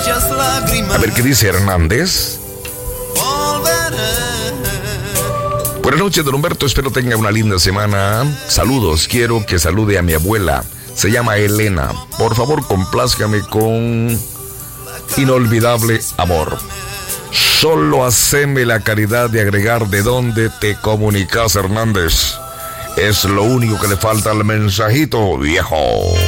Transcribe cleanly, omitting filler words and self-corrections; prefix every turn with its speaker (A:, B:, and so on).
A: A ver qué dice Hernández. Buenas noches, don Humberto, espero tenga una linda semana. Saludos, quiero que salude a mi abuela, se llama Elena. Por favor, complázcame con Inolvidable Amor. Solo haceme la caridad de agregar de dónde te comunicas, Hernández. Es lo único que le falta al mensajito, viejo.